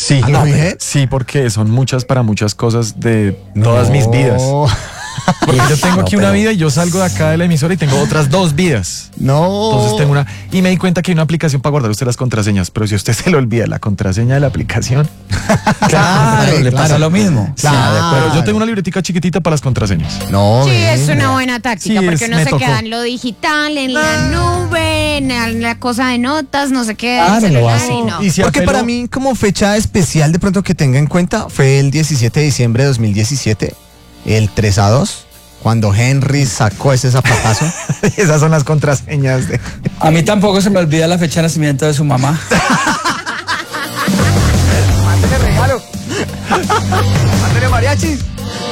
Sí, ¿A la vejez? sí, porque son muchas para muchas cosas de todas mis vidas. Porque yo tengo aquí una vida y yo salgo de acá de la emisora y tengo otras 2 vidas. No. Entonces tengo una. Y me di cuenta que hay una aplicación para guardar usted las contraseñas. Pero si usted se le olvida la contraseña de la aplicación. Claro, le pasa lo mismo. Claro. Sí, de acuerdo. Pero yo tengo una libretica chiquitita para las contraseñas. No, Sí, es venga. una buena táctica, Sí, porque es- no me se tocó. queda en lo digital, en la nube, en la cosa de notas, no se queda Claro, en lo celular hace. y no. Y si Porque apelo- para mí, como fecha especial de pronto que tenga en cuenta, fue el 17 de diciembre de 2017, el 3-2, cuando Henry sacó ese zapatazo. Esas son las contraseñas de. A mí tampoco se me olvida la fecha de nacimiento de su mamá. ¡Mándele regalo! ¡Mándele mariachis!